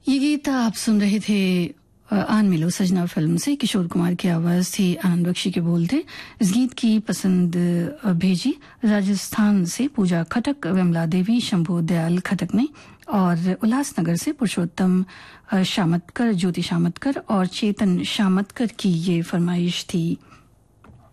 ये गीत आप सुन रहे थे आन मिलो सजना फिल्म से। किशोर कुमार की आवाज थी, आनंद बख्शी के बोल थे। इस गीत की पसंद भेजी राजस्थान से पूजा खटक, विमला देवी, शंभू दयाल खटक ने, और उल्लासनगर से पुरुषोत्तम शामतकर, ज्योति शामतकर और चेतन शामतकर की ये फरमाइश थी।